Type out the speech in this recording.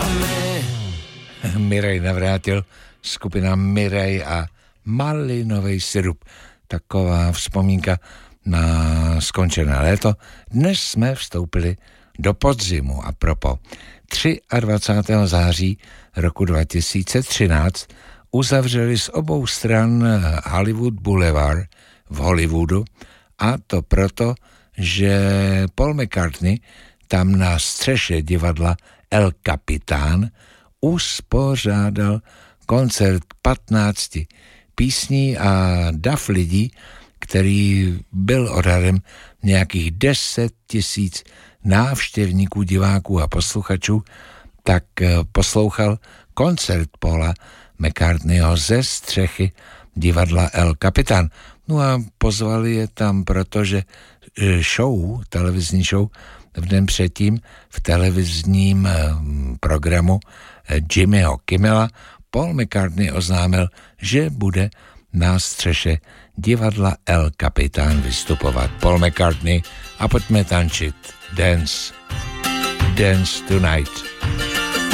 Mirej Navrátil, skupina Mirej a Malinový sirup. Taková vzpomínka na skončené léto. Dnes jsme vstoupili do podzimu a propo. 23. září roku 2013 uzavřeli z obou stran Hollywood Boulevard v Hollywoodu, a to proto, že Paul McCartney tam na střeše divadla El Capitán uspořádal koncert 15 písní a dav lidí, který byl odhadem nějakých 10 000 návštěvníků, diváků a posluchačů, tak poslouchal koncert Paula McCartneyho ze střechy divadla El Capitán. No a pozvali je tam, protože televizní show v den předtím v televizním programu Jimmyho Kimmela Paul McCartney oznámil, že bude na střeše divadla El Capitán vystupovat. Paul McCartney a pojďme tančit. Dance Tonight.